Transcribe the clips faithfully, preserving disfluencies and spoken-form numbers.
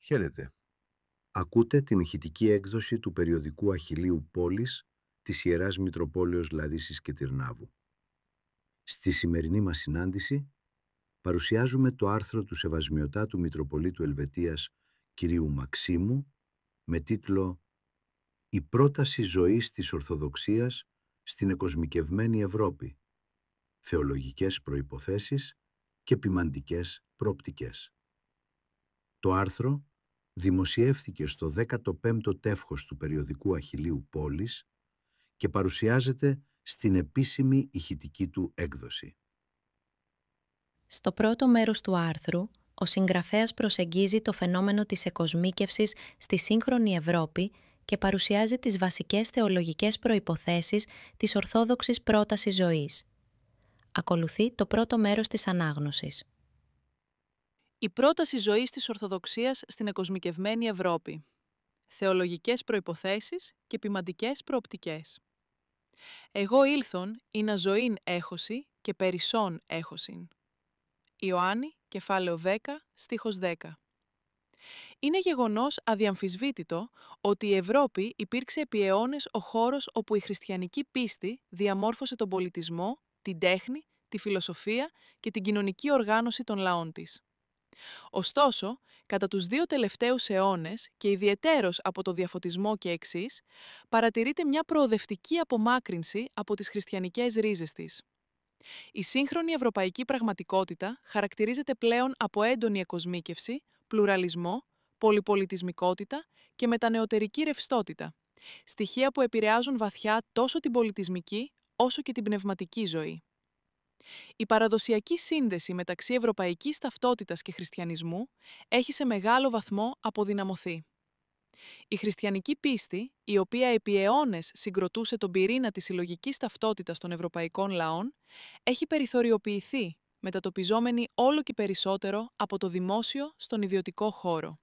Χαίρετε. Ακούτε την ηχητική έκδοση του περιοδικού Αχιλλείου Πόλης της Ιεράς Μητροπόλεως Λαρίσης και Τυρνάβου. Στη σημερινή μας συνάντηση παρουσιάζουμε το άρθρο του Σεβασμιωτάτου Μητροπολίτου Ελβετίας κυρίου Μαξίμου με τίτλο «Η πρόταση ζωής της Ορθοδοξίας στην εκοσμικευμένη Ευρώπη. Θεολογικές προϋποθέσεις και ποιμαντικές προοπτικές». Το άρθρο δημοσιεύθηκε στο δέκατο πέμπτο τεύχος του περιοδικού Αχιλλείου Πόλης και παρουσιάζεται στην επίσημη ηχητική του έκδοση. Στο πρώτο μέρος του άρθρου, ο συγγραφέας προσεγγίζει το φαινόμενο της εκοσμίκευσης στη σύγχρονη Ευρώπη και παρουσιάζει τις βασικές θεολογικές προϋποθέσεις της ορθόδοξης πρότασης ζωής. Ακολουθεί το πρώτο μέρος της ανάγνωσης. Η πρόταση ζωής της Ορθοδοξίας στην εκοσμικευμένη Ευρώπη. Θεολογικές προϋποθέσεις και ποιμαντικές προοπτικές. Εγώ ήλθον ή να ζωήν έχωση και περισσόν έχωσιν. Ιωάννη, κεφάλαιο δέκα, στίχος δέκα. Είναι γεγονός αδιαμφισβήτητο ότι η Ευρώπη υπήρξε επί αιώνες ο χώρος όπου η χριστιανική πίστη διαμόρφωσε τον πολιτισμό, την τέχνη, τη φιλοσοφία και την κοινωνική οργάνωση των λαών της. Ωστόσο, κατά τους δύο τελευταίους αιώνες και ιδιαιτέρως από το διαφωτισμό και εξής, παρατηρείται μια προοδευτική απομάκρυνση από τις χριστιανικές ρίζες της. Η σύγχρονη ευρωπαϊκή πραγματικότητα χαρακτηρίζεται πλέον από έντονη εκοσμίκευση, πλουραλισμό, πολυπολιτισμικότητα και μετανεωτερική ρευστότητα, στοιχεία που επηρεάζουν βαθιά τόσο την πολιτισμική όσο και την πνευματική ζωή. Η παραδοσιακή σύνδεση μεταξύ ευρωπαϊκής ταυτότητας και χριστιανισμού έχει σε μεγάλο βαθμό αποδυναμωθεί. Η χριστιανική πίστη, η οποία επί αιώνες συγκροτούσε τον πυρήνα της συλλογικής ταυτότητας των ευρωπαϊκών λαών, έχει περιθωριοποιηθεί, μετατοπιζόμενη όλο και περισσότερο από το δημόσιο στον ιδιωτικό χώρο.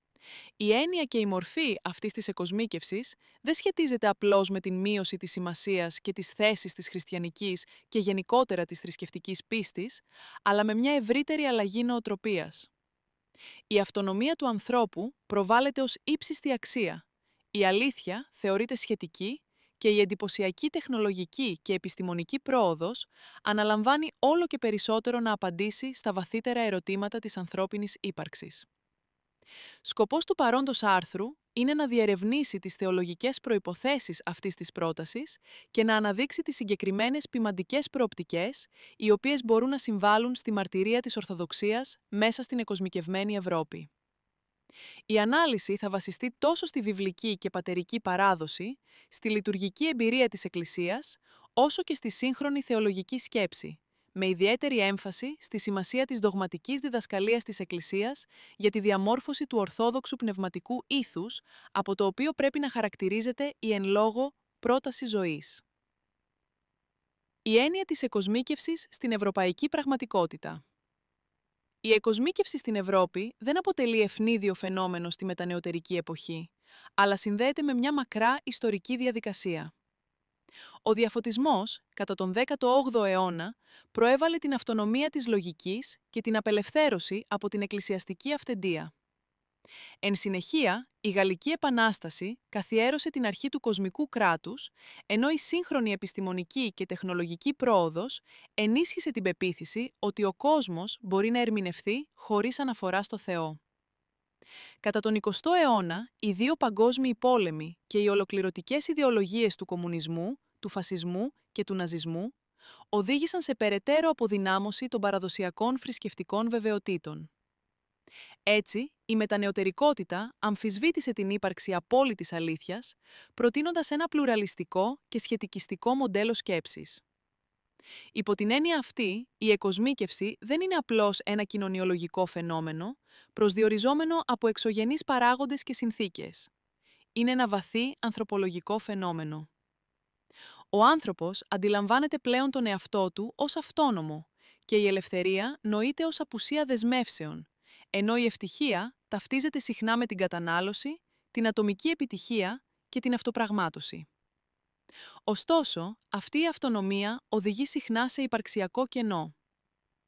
Η έννοια και η μορφή αυτής της εκοσμίκευσης δεν σχετίζεται απλώς με την μείωση της σημασίας και της θέσης της χριστιανικής και γενικότερα της θρησκευτικής πίστης, αλλά με μια ευρύτερη αλλαγή νοοτροπίας. Η αυτονομία του ανθρώπου προβάλλεται ως ύψιστη αξία, η αλήθεια θεωρείται σχετική και η εντυπωσιακή τεχνολογική και επιστημονική πρόοδος αναλαμβάνει όλο και περισσότερο να απαντήσει στα βαθύτερα ερωτήματα της ανθρώπινης ύπαρξης. Σκοπός του παρόντος άρθρου είναι να διερευνήσει τις θεολογικές προϋποθέσεις αυτής της πρότασης και να αναδείξει τις συγκεκριμένες ποιμαντικές προοπτικές, οι οποίες μπορούν να συμβάλλουν στη μαρτυρία της Ορθοδοξίας μέσα στην εκοσμικευμένη Ευρώπη. Η ανάλυση θα βασιστεί τόσο στη βιβλική και πατερική παράδοση, στη λειτουργική εμπειρία της Εκκλησίας, όσο και στη σύγχρονη θεολογική σκέψη, με ιδιαίτερη έμφαση στη σημασία της δογματικής διδασκαλίας της Εκκλησίας για τη διαμόρφωση του ορθόδοξου πνευματικού ήθους, από το οποίο πρέπει να χαρακτηρίζεται η εν λόγω πρόταση ζωής. Η έννοια της εκοσμίκευσης στην ευρωπαϊκή πραγματικότητα. Η εκοσμίκευση στην Ευρώπη δεν αποτελεί ευνίδιο φαινόμενο στη μετανεωτερική εποχή, αλλά συνδέεται με μια μακρά ιστορική διαδικασία. Ο διαφωτισμός, κατά τον δέκατο όγδοο αιώνα, προέβαλε την αυτονομία της λογικής και την απελευθέρωση από την εκκλησιαστική αυθεντία. Εν συνεχεία, η Γαλλική Επανάσταση καθιέρωσε την αρχή του κοσμικού κράτους, ενώ η σύγχρονη επιστημονική και τεχνολογική πρόοδος ενίσχυσε την πεποίθηση ότι ο κόσμος μπορεί να ερμηνευθεί χωρίς αναφορά στο Θεό. Κατά τον εικοστό αιώνα, οι δύο παγκόσμιοι πόλεμοι και οι ολοκληρωτικές ιδεολογίες του κομμουνισμού, του φασισμού και του ναζισμού οδήγησαν σε περαιτέρω αποδυνάμωση των παραδοσιακών θρησκευτικών βεβαιοτήτων. Έτσι, η μετανεωτερικότητα αμφισβήτησε την ύπαρξη απόλυτης αλήθειας, προτείνοντας ένα πλουραλιστικό και σχετικιστικό μοντέλο σκέψης. Υπό την έννοια αυτή, η εκοσμίκευση δεν είναι απλώς ένα κοινωνιολογικό φαινόμενο, προσδιοριζόμενο από εξωγενείς παράγοντες και συνθήκες. Είναι ένα βαθύ ανθρωπολογικό φαινόμενο. Ο άνθρωπος αντιλαμβάνεται πλέον τον εαυτό του ως αυτόνομο και η ελευθερία νοείται ως απουσία δεσμεύσεων, ενώ η ευτυχία ταυτίζεται συχνά με την κατανάλωση, την ατομική επιτυχία και την αυτοπραγμάτωση. Ωστόσο, αυτή η αυτονομία οδηγεί συχνά σε υπαρξιακό κενό.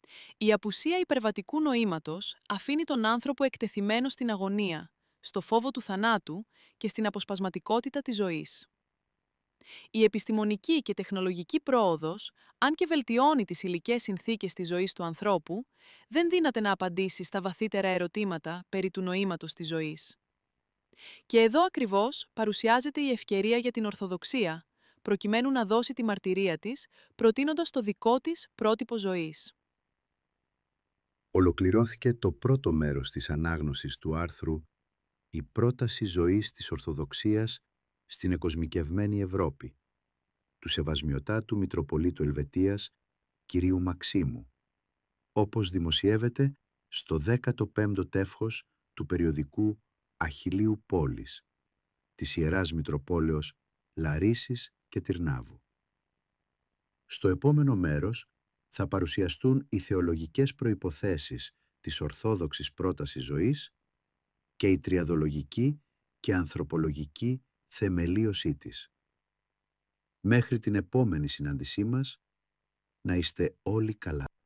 Η απουσία υπερβατικού νοήματος αφήνει τον άνθρωπο εκτεθειμένο στην αγωνία, στο φόβο του θανάτου και στην αποσπασματικότητα της ζωής. Η επιστημονική και τεχνολογική πρόοδος, αν και βελτιώνει τις υλικές συνθήκες της ζωής του ανθρώπου, δεν δύναται να απαντήσει στα βαθύτερα ερωτήματα περί του νοήματος της ζωής. Και εδώ ακριβώς παρουσιάζεται η ευκαιρία για την Ορθοδοξία, προκειμένου να δώσει τη μαρτυρία της, προτείνοντας το δικό της πρότυπο ζωής. Ολοκληρώθηκε το πρώτο μέρος της ανάγνωσης του άρθρου «Η πρόταση ζωής της Ορθοδοξίας στην εκοσμικευμένη Ευρώπη» του Σεβασμιωτάτου Μητροπολίτου Ελβετίας κυρίου Μαξίμου, όπως δημοσιεύεται στο δέκατο πέμπτο τεύχος του περιοδικού Αχιλλείου Πόλης, της Ιεράς Μητροπόλεως Λαρίσης και Τυρνάβου. Στο επόμενο μέρος θα παρουσιαστούν οι θεολογικές προϋποθέσεις της Ορθόδοξης πρότασης ζωής και η τριαδολογική και ανθρωπολογική θεμελίωσή της. Μέχρι την επόμενη συνάντησή μας, να είστε όλοι καλά.